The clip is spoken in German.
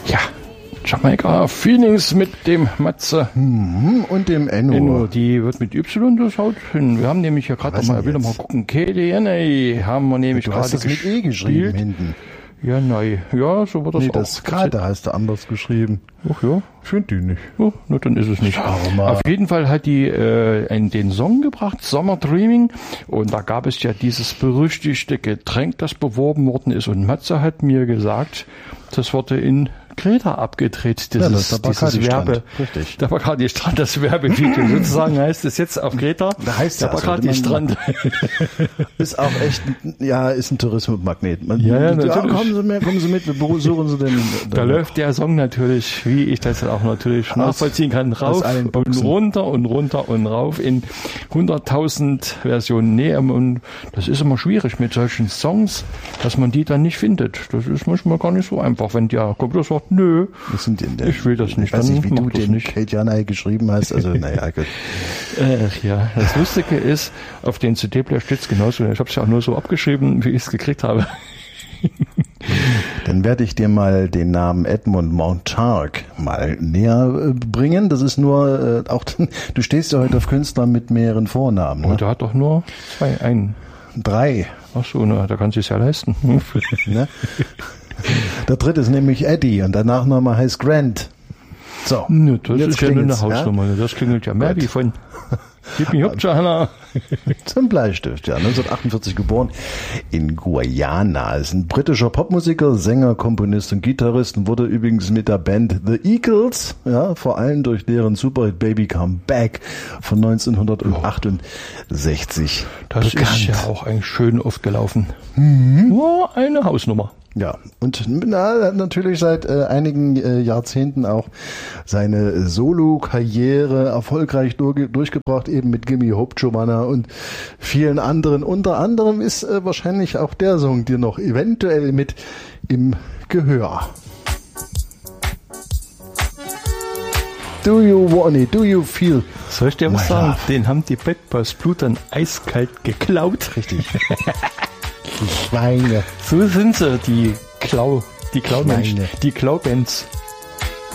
Ja, Jamaika Feelings mit dem Matze. Und dem Enno. Die wird mit Y, das haut hin. Wir haben nämlich ja gerade wieder mal gucken. KDNA haben wir nämlich gerade gespielt. Du hast das mit E geschrieben hinten. Ja, nein. Ja, so wird das nee, auch. Das gerade hast du anders geschrieben. Ach ja. Ich finde die nicht. Oh, na, dann ist es nicht. Auf jeden Fall hat die den Song gebracht, Summer Dreaming. Und da gab es ja dieses berüchtigte Getränk, das beworben worden ist. Und Matze hat mir gesagt, das wurde in Kreta abgedreht, dieses Werbe. Richtig. Der Bacardi-Strand, das Werbevideo. Sozusagen heißt es jetzt auf Kreta. Da heißt der Bacardi-Strand. Ist auch echt, ist ein Tourismusmagnet. Ja, natürlich. Kommen Sie mit, besuchen Sie den. Da läuft der Song natürlich, wie ich das auch natürlich nachvollziehen kann, rauf und runter und runter und rauf in 100.000 Versionen. Nee, und das ist immer schwierig mit solchen Songs, dass man die dann nicht findet. Das ist manchmal gar nicht so einfach, wenn der Computer sagt, nö, ich will das nicht. Ich weiß nicht, wie du den KDNA geschrieben hast. Also, naja, gut. Ja, das Lustige ist, auf den CD-Player steht es genauso. Ich habe es ja auch nur so abgeschrieben, wie ich es gekriegt habe. Dann werde ich dir mal den Namen Edmund Montark mal näher bringen. Das ist nur, du stehst ja heute auf Künstler mit mehreren Vornamen. Ne? Und der hat doch nur einen. 3. Ach so, da kann sich ja leisten. Ne? Der dritte ist nämlich Eddie und der Nachname heißt Grant. So. Ne, das ist ja nur eine Hausnummer. Ja? Das klingelt ja mehr wie von zum Bleistift, ja. 1948 geboren in Guyana. Ist ein britischer Popmusiker, Sänger, Komponist und Gitarrist und wurde übrigens mit der Band The Eagles, ja, vor allem durch deren Superhit Baby Come Back von 1968 das bekannt. Ist ja auch eigentlich schön oft gelaufen. Nur eine Hausnummer. Ja, und natürlich seit einigen Jahrzehnten auch seine Solo-Karriere erfolgreich durchgebracht, eben mit Gimme Hope Joanna und vielen anderen. Unter anderem ist wahrscheinlich auch der Song dir noch eventuell mit im Gehör. Do you want it? Do you feel? Soll ich dir was sagen? Den haben die Bad Boys Blue dann eiskalt geklaut. Richtig. Die Schweine. So sind sie, die Klaumenschen, die Klaubands.